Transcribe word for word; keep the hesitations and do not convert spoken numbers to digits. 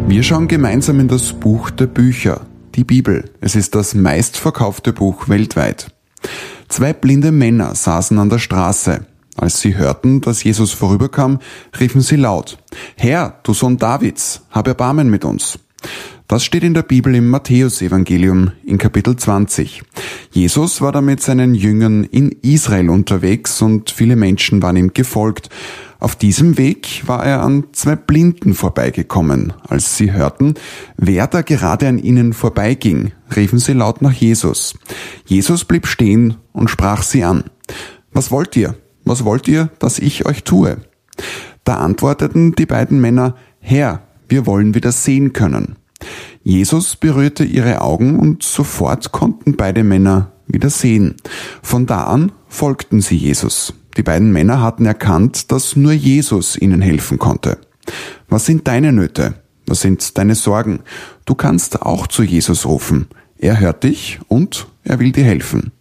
Wir schauen gemeinsam in das Buch der Bücher, die Bibel. Es ist das meistverkaufte Buch weltweit. Zwei blinde Männer saßen an der Straße. Als sie hörten, dass Jesus vorüberkam, riefen sie laut: Herr, du Sohn Davids, hab Erbarmen mit uns. Das steht in der Bibel im Matthäusevangelium in Kapitel zwanzig. Jesus war da mit seinen Jüngern in Israel unterwegs und viele Menschen waren ihm gefolgt. Auf diesem Weg war er an zwei Blinden vorbeigekommen. Als sie hörten, wer da gerade an ihnen vorbeiging, riefen sie laut nach Jesus. Jesus blieb stehen und sprach sie an: Was wollt ihr? Was wollt ihr, dass ich euch tue? Da antworteten die beiden Männer: Herr, wir wollen wieder sehen können. Jesus berührte ihre Augen und sofort konnten beide Männer wieder sehen. Von da an folgten sie Jesus. Die beiden Männer hatten erkannt, dass nur Jesus ihnen helfen konnte. Was sind deine Nöte? Was sind deine Sorgen? Du kannst auch zu Jesus rufen. Er hört dich und er will dir helfen.